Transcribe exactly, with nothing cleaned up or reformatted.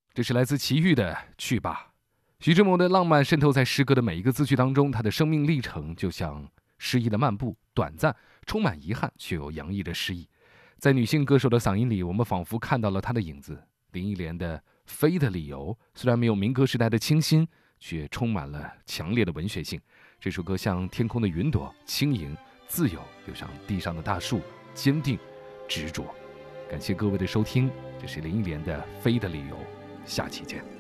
这是来自齐豫的《去吧》。徐志摩的浪漫渗透在诗歌的每一个字句当中，他的生命历程就像诗意的漫步，短暂，充满遗憾，却又洋溢着诗意。在女性歌手的嗓音里，我们仿佛看到了她的影子。林忆莲的《飞的理由》虽然没有民歌时代的清新，却充满了强烈的文学性。这首歌像天空的云朵，轻盈自由，又像地上的大树，坚定执着。感谢各位的收听，这是林忆莲的《飞的理由》，下期见。